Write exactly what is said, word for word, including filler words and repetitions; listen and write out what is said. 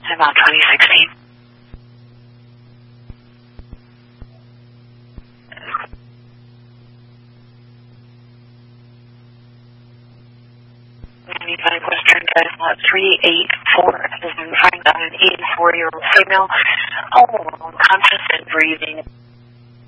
About twenty sixteen. ninety-five Western Drive, lot three eight four. This is find out an eighty-four-year-old female, all alone, conscious and breathing.